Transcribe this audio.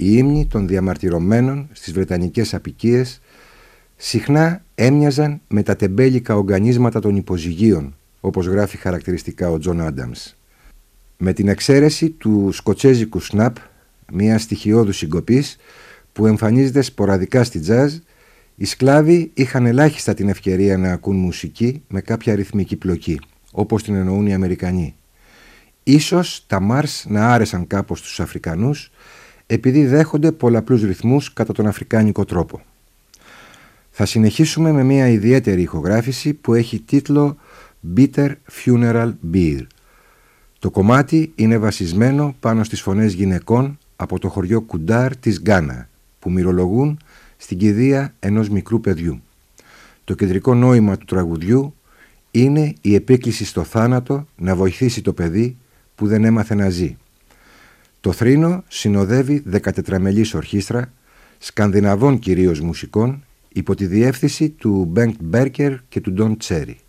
Οι ύμνοι των διαμαρτυρωμένων στις βρετανικές αποικίες συχνά έμοιαζαν με τα τεμπέλικα οργανίσματα των υποζυγίων, όπως γράφει χαρακτηριστικά ο Τζον Άνταμς. Με την εξαίρεση του σκοτσέζικου σναπ, μια στοιχειώδου συγκοπής που εμφανίζεται σποραδικά στη τζαζ, οι σκλάβοι είχαν ελάχιστα την ευκαιρία να ακούν μουσική με κάποια ρυθμική πλοκή, όπως την εννοούν οι Αμερικανοί. Ίσως τα Μάρς να άρεσαν κάπως στους Αφρικανούς, επειδή δέχονται πολλαπλούς ρυθμούς κατά τον αφρικάνικο τρόπο. Θα συνεχίσουμε με μια ιδιαίτερη ηχογράφηση που έχει τίτλο Bitter Funeral Beer. Το κομμάτι είναι βασισμένο πάνω στις φωνές γυναικών από το χωριό Κουντάρ της Γκάνα, που μυρολογούν στην κηδεία ενός μικρού παιδιού. Το κεντρικό νόημα του τραγουδιού είναι η επίκληση στο θάνατο να βοηθήσει το παιδί που δεν έμαθε να ζει. Το θρήνο συνοδεύει 14μελής ορχήστρα, σκανδιναβών κυρίως μουσικών, υπό τη διεύθυνση του Μπενκτ Μπέρκερ και του Ντον Τσέρι.